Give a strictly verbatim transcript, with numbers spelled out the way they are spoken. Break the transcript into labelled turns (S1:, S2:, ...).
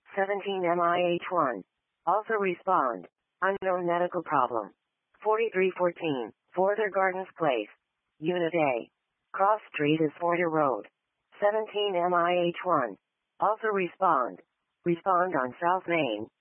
S1: seventeen M I H one. Also respond. Unknown medical problem. forty-three fourteen, Forther Gardens Place. Unit A. Cross Street is Forther Road. seventeen M I H one. Also respond. Respond on South Main.